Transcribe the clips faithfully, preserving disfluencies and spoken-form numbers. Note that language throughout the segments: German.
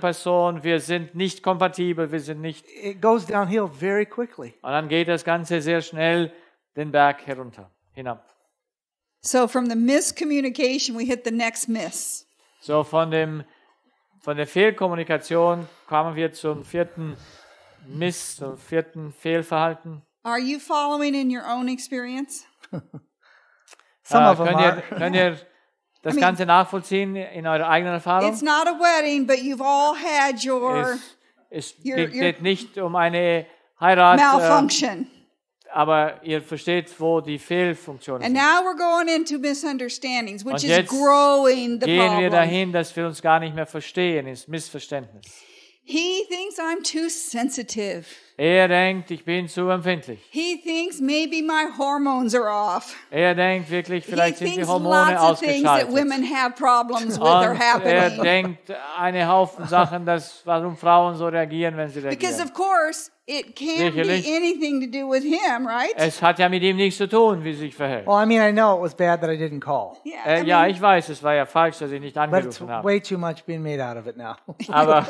Person, wir sind nicht kompatibel, wir sind nicht... It goes downhill very quickly. Und dann geht das Ganze sehr schnell den Berg herunter, hinab. So from the miscommunication, we hit the next miss. So von dem von der Fehlkommunikation kamen wir zum vierten Miss, zum vierten Fehlverhalten. Are you following in your own experience? Some Äh, of them könnt, are. ihr, könnt ihr das I mean, Ganze nachvollziehen in eurer eigenen Erfahrung? It's not a wedding, but you've all had your Es, es Your- geht, your- geht nicht um eine Heirat, äh, malfunction. aber ihr versteht, wo die Fehlfunktionen And sind. now we're going into misunderstandings, which Und is jetzt growing the Gehen wir problem. dahin, dass wir uns gar nicht mehr verstehen, ins Missverständnis. He thinks I'm too sensitive. Er denkt, ich bin zu empfindlich. He thinks maybe my hormones are off. Er denkt wirklich, He vielleicht sind die thinks Hormone lots of things that ausgeschaltet. women have problems with are Und er happening. denkt eine Haufen Sachen, dass, warum Frauen so reagieren, wenn sie Because reagieren. of course, it can't be Sicherlich. anything to do with him, right? Es hat ja mit ihm nichts zu tun, wie sie sich verhält. Well, I mean, I know it was bad that I didn't call. Yeah, Äh, I ja, mean, ich weiß, es war ja falsch, dass ich nicht But it's angerufen habe. way too much being made out of it now. Aber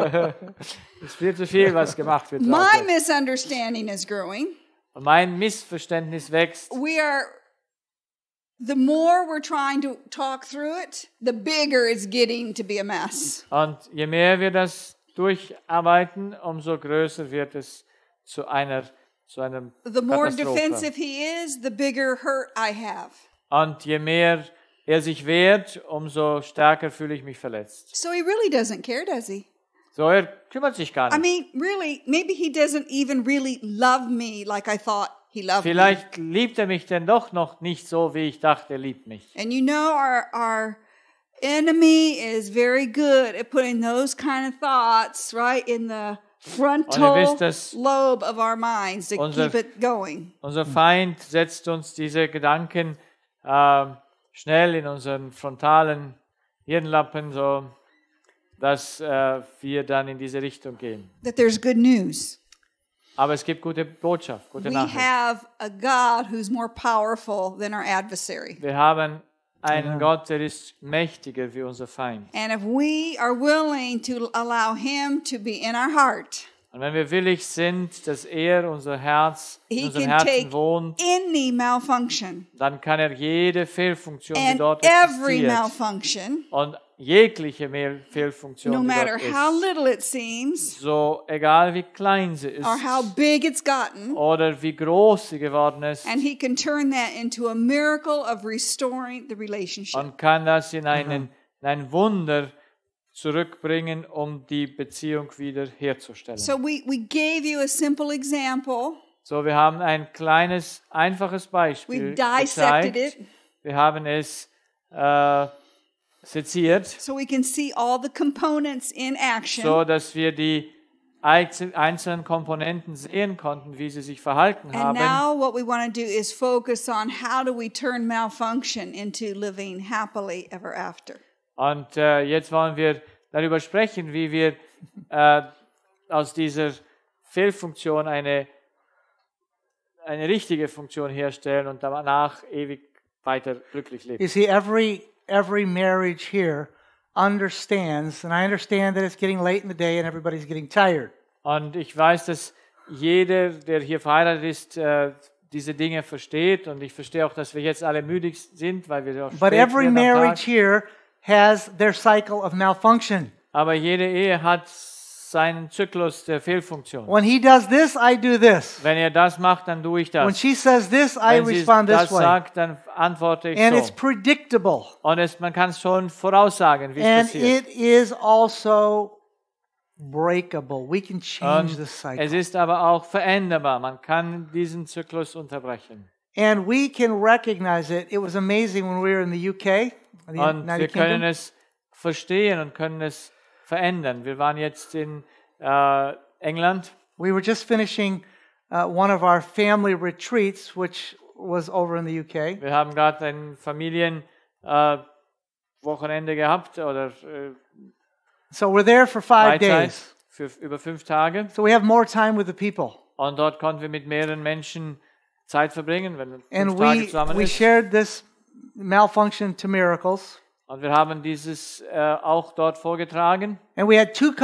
es ist viel zu viel, was gemacht wird. my draus jetzt. misunderstanding is growing. Und mein Missverständnis wächst. We are, the more we're trying to talk through it, the bigger it's getting to be a mess. Und je mehr wir das durcharbeiten, umso größer wird es zu einer zu einem The more Katastrophe. defensive he is, the bigger hurt I have. Und je mehr er sich wehrt, umso stärker fühle ich mich verletzt. So he really doesn't care, does he? So, er kümmert sich gar I nicht. mean, really, maybe he doesn't even really love me like I thought he loved me. Vielleicht liebt er mich denn doch noch nicht so, wie ich dachte, er liebt mich. And you know, our our enemy is very good at putting those kind of thoughts right in the frontal wisst, dass lobe of our minds to unser- keep it going. Unser Feind setzt uns diese Gedanken äh, schnell in unseren frontalen Hirnlappen, so dass äh, wir dann in diese Richtung gehen. That there's good news. Aber es gibt gute Botschaft, gute We Nachricht. have a God who's more powerful than our adversary. Wir haben einen Gott, der ist mächtiger wie unser Feind. And if we are willing to allow him to be in our heart, Und wenn wir willig sind, dass er unser Herz, in he unserem can Herzen take wohnt, any malfunction dann kann er jede Fehlfunktion, die and dort every existiert, malfunction, und jegliche Mehr- Fehlfunktion, no die matter dort how ist, little it seems so egal wie klein sie ist or how big it's gotten, oder wie groß sie geworden ist, and he can turn that into a miracle of restoring the relationship. und kann das in, einen, in ein Wunder zurückbringen, um die Beziehung wieder herzustellen. So we, we gave you a simple example. So, wir haben ein kleines, einfaches Beispiel We dissected gezeigt. it Wir haben es äh, seziert, so we can see all the components in action. so dass wir die einzel- einzelnen Komponenten sehen konnten, wie sie sich verhalten And haben. now what we want to do is focus on how do we turn malfunction into living happily ever after. Und äh, jetzt wollen wir darüber sprechen, wie wir äh, aus dieser Fehlfunktion eine, eine richtige Funktion herstellen und danach ewig weiter glücklich leben. You see, every every marriage here understands, and I understand that it's getting late in the day and everybody's getting tired. Und ich weiß, dass jeder, der hier verheiratet ist, äh, diese Dinge versteht. Und ich verstehe auch, dass wir jetzt alle müde sind, weil wir auch But spät every werden am marriage Tag. here has their cycle of malfunction. Aber jede Ehe hat seinen Zyklus der Fehlfunktion. When he does this, I do this. Wenn er das macht, dann tue ich When das. she says this, I Wenn sie respond das this way. sagt, dann antworte ich And it's so. predictable. Und es, man kann es schon voraussagen, wie es And passiert. it is also breakable. We can change Und the es cycle. ist aber auch veränderbar. Man kann diesen Zyklus unterbrechen. And we can recognize it. It was amazing when we were in the U K, the Und United wir können Kingdom. es verstehen und können es verändern. Wir waren jetzt in äh, England. We were just finishing uh, one of our family retreats, which was over in the U K. Wir haben gerade ein Familienwochenende äh, Wochenende gehabt oder äh, So we're there for five Freizeit days. für über fünf Tage. So we have more time with the people. Und dort konnten wir mit mehreren Menschen Zeit verbringen, wenn man fünf And Tage we, zusammen we ist. shared this malfunction to miracles. Und wir haben dieses äh, auch dort vorgetragen. And we had two